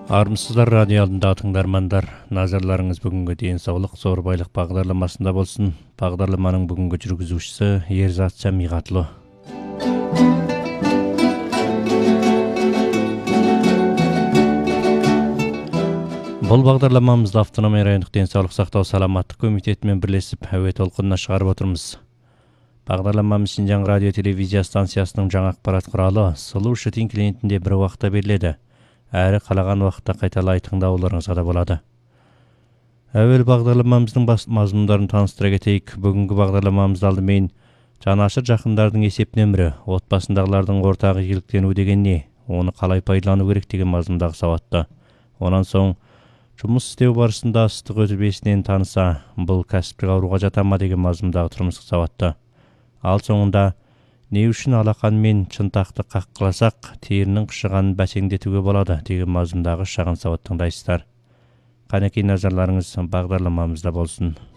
Армысыздар радио алдындағы тыңдармандар. Назарларыңыз бүгінгі денсаулық зор байлық бағдарламасында болсын. Бағдарламаның бүгінгі жүргізушісі Ерзат Жамиғатлы. Бұл бағдарламамызды автономия райондық денсаулық сақтау саламаттық комитетімен бірлесіп әуе толқынына шығарып отырмыз. Бағдарламамыз Шинжаң радио телевизия станциясының жаңа ақпарат құралы Сұлу Шытин клиентінде бір уақытта беріледі. Әрі қалаған уақытта қайталай тыңдауларыңызға да болады. Әуел бағдарламамыздың бас мазмұндарын таныстыра кетейік. Бүгінгі бағдарламамызды алдымен жанашыр жақындардың есеп нөмірі, отбасындағылардың ортақ игіліктену деген не, оны қалай пайдалану керек деген мазмұндағы сауатты. Онан соң жұмыс істеу барысында ыстық өтілбесінен таныса, бұл кәсіптік ауруға жата ма деген мазмұндағы тұрмыстық сауатты. Ал соңында не үшін алақанмен шынтақты қаққыласақ, терінің қышығанын бәсеңдетуге болады деген мазмұндағы шағын сауат тыңдайсыздар. Қанекей назарларыңыз бағдарламамызда болсын.